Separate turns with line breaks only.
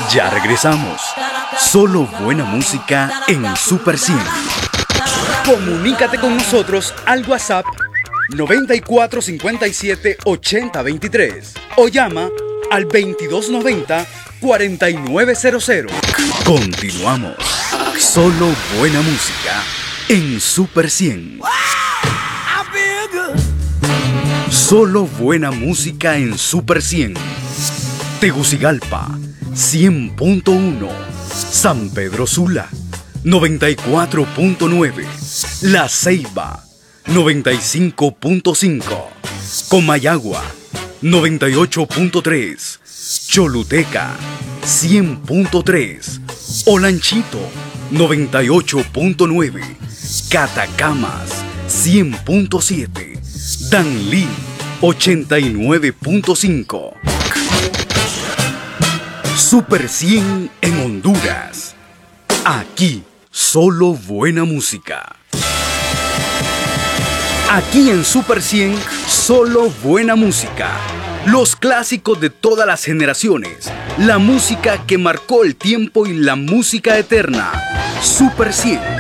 Ya regresamos. Solo buena música en Super 100. Comunícate con nosotros al WhatsApp 9457 8023 o llama al 2290-4900. Continuamos. Solo buena música en Super 100. Solo buena música en Super 100. Tegucigalpa 100.1. San Pedro Sula 94.9. La Ceiba 95.5. Comayagua 98.3. Choluteca 100.3. Olanchito 98.9. Catacamas 100.7. Danlí 89.5. Super 100 en Honduras. Aquí solo buena música. Aquí en Super 100 solo buena música. Los clásicos de todas las generaciones. La música que marcó el tiempo y la música eterna. Super 100.